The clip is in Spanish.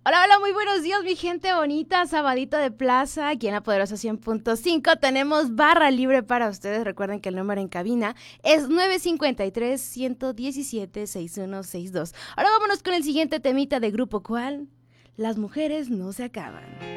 Hola, hola, muy buenos días, mi gente bonita. Sabadito de plaza, aquí en la Poderosa 100.5 tenemos barra libre para ustedes. Recuerden que el número en cabina es 953-117-6162. Ahora vámonos con el siguiente temita de Grupo ¿Cuál? Las mujeres no se acaban.